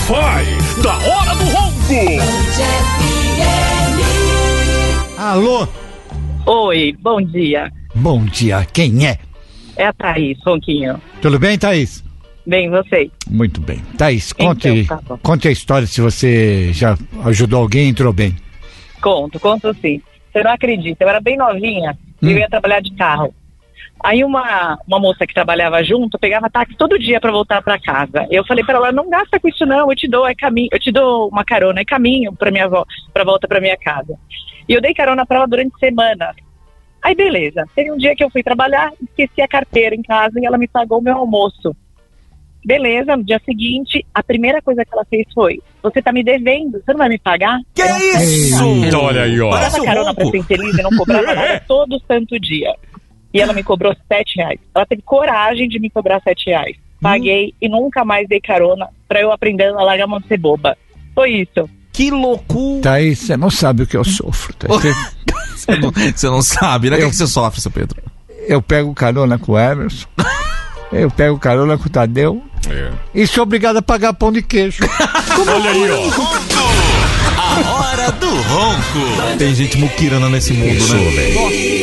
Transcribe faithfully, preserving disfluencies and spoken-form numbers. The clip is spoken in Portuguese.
Wi-Fi da Hora do Ronco. Alô? Oi, bom dia. Bom dia, quem é? É a Thaís, Ronquinho. Tudo bem, Thaís? Bem, você? Muito bem. Thaís, conte, Então, tá conte a história, se você já ajudou alguém e entrou bem. Conto, conto sim. Você não acredita, eu era bem novinha e Hum. eu ia trabalhar de carro. Aí uma, uma moça que trabalhava junto pegava táxi todo dia pra voltar pra casa. Eu falei pra ela, não gasta com isso não, eu te dou, é caminho, eu te dou uma carona, é caminho pra minha vo- pra volta pra minha casa. E eu dei carona pra ela durante semanas. Aí beleza, teve um dia que eu fui trabalhar, esqueci a carteira em casa e ela me pagou o meu almoço. Beleza, no dia seguinte, a primeira coisa que ela fez foi, você tá me devendo, você não vai me pagar? Que Eu não- isso? Olha aí, ó. Eu Parece dava um carona pra ronco. ser infeliz e não cobrava nada todo santo dia. E ela me cobrou sete reais. Ela teve coragem de me cobrar sete reais. Paguei e nunca mais dei carona pra eu aprender a largar a mão de ser boba. Foi isso. Que loucura. Thaís, você não sabe o que eu sofro. Thaís. Você não, você não sabe, né? O que, é que você sofre, seu Pedro? Eu pego carona com o Emerson, eu pego carona com o Tadeu É. e sou obrigado a pagar pão de queijo. Olha aí, ó. A Hora do Ronco. Tem gente muquirana nesse mundo, né?